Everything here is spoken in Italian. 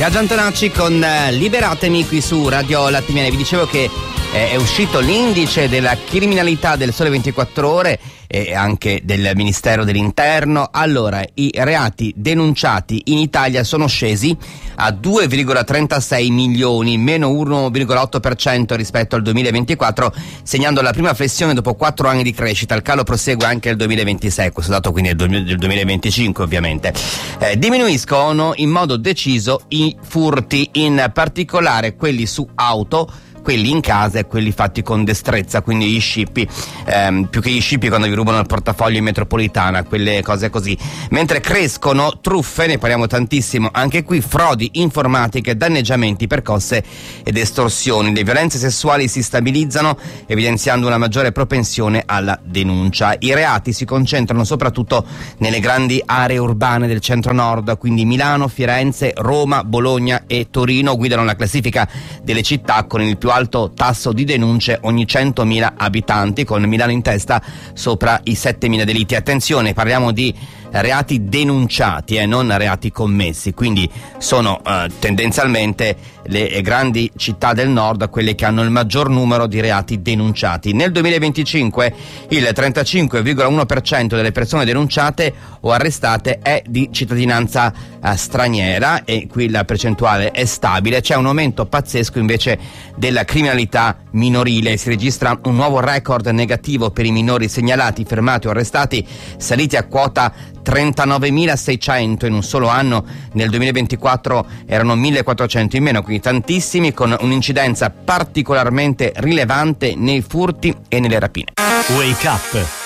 Biagio Antonacci con Liberatemi qui su Radio Lattimiane. Vi dicevo che è uscito l'indice della criminalità del Sole 24 Ore e anche del Ministero dell'Interno. Allora, i reati denunciati in Italia sono scesi a 2,36 milioni, meno 1,8% rispetto al 2024, segnando la prima flessione dopo 4 anni di crescita. Il calo prosegue anche nel 2026, questo dato quindi è del 2025 ovviamente. Diminuiscono in modo deciso i furti, in particolare quelli su auto, quelli in casa e quelli fatti con destrezza, quindi gli scippi, più che gli scippi quando vi rubano il portafoglio in metropolitana, quelle cose così. Mentre crescono truffe, ne parliamo tantissimo anche qui, frodi informatiche, danneggiamenti, percosse ed estorsioni. Le violenze sessuali si stabilizzano, evidenziando una maggiore propensione alla denuncia. I reati si concentrano soprattutto nelle grandi aree urbane del centro-nord, quindi Milano, Firenze, Roma, Bologna e Torino guidano la classifica delle città con il più alto tasso di denunce ogni 100.000 abitanti, con Milano in testa sopra i 7.000 delitti. Attenzione, parliamo di reati denunciati, non reati commessi, quindi sono tendenzialmente le grandi città del nord quelle che hanno il maggior numero di reati denunciati. Nel 2025 il 35,1% delle persone denunciate o arrestate è di cittadinanza straniera, e qui la percentuale è stabile. C'è un aumento pazzesco invece della criminalità minorile, si registra un nuovo record negativo per i minori segnalati, fermati o arrestati, saliti a quota 39.600 in un solo anno. Nel 2024 erano 1.400 in meno, quindi tantissimi, con un'incidenza particolarmente rilevante nei furti e nelle rapine. Wake Up